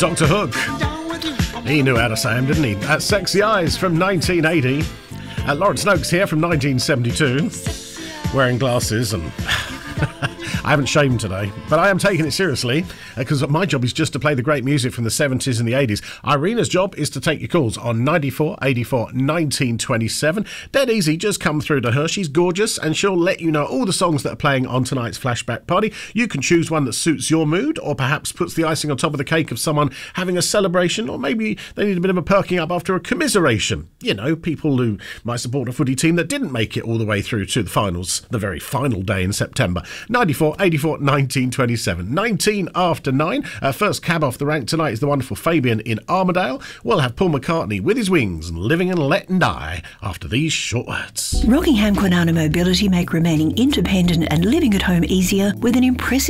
Dr. Hook. He knew how to say him, didn't he? Sexy Eyes from 1980. Lawrence Noakes here from 1972. Wearing glasses and... I haven't shaved today, but I am taking it seriously because my job is just to play the great music from the 70s and the 80s. Irina's job is to take your calls on 94 84 1927. Dead easy, just come through to her. She's gorgeous and she'll let you know all the songs that are playing on tonight's flashback party. You can choose one that suits your mood or perhaps puts the icing on top of the cake of someone having a celebration, or maybe they need a bit of a perking up after a commiseration. You know, people who might support a footy team that didn't make it all the way through to the finals, the very final day in September. 94 84 1927. 19 after 9. First cab off the rank tonight is the wonderful Fabian in Armadale. We'll have Paul McCartney with his wings and Living and Letting Die after these short words. Rockingham Kwinana Mobility make remaining independent and living at home easier with an impressive